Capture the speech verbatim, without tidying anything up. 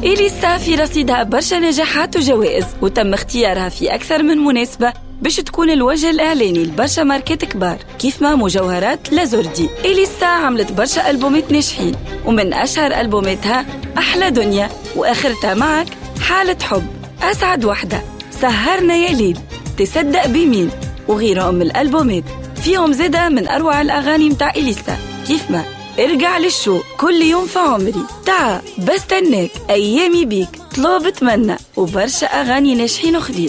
إليسا في رصيدها برشا نجاحات وجوائز، وتم اختيارها في أكثر من مناسبة باش تكون الوجه الإعلاني لبرشا ماركات كبار كيف ما مجوهرات لازوردي. إليسا عملت برشا ألبومات ناجحين، ومن أشهر ألبوماتها أحلى دنيا، وآخرتها معك حالة حب، أسعد وحدة، سهرنا يا ليل، تصدق بمين، وغيرهم من الألبومات. فيهم زادة من أروع الأغاني متاع إليسا كيف ما ارجع للشوق، كل يوم في عمري، تعا بستناك، أيامي بيك، طلب بتمنى، وبرشا أغاني ناجحين أخرين.